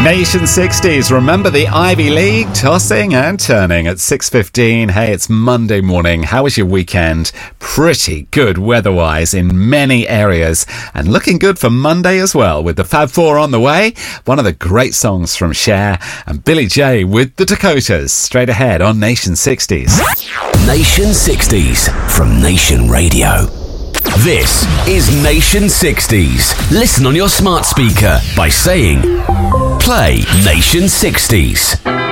Nation 60s, remember the Ivy League, tossing and turning at 6:15. Hey, it's Monday morning. How was your weekend? Pretty good weather-wise in many areas, and looking good for Monday as well, with the Fab Four on the way, one of the great songs from Cher, and Billy J with the Dakotas, straight ahead on Nation 60s. Nation 60s from Nation Radio. This is Nation 60s. Listen on your smart speaker by saying, play Nation 60s.